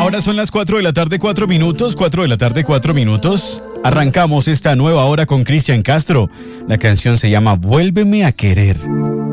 Ahora son las 4 de la tarde, 4 minutos. 4 de la tarde, 4 minutos. Arrancamos esta nueva hora con Cristian Castro. La canción se llama Vuélveme a querer.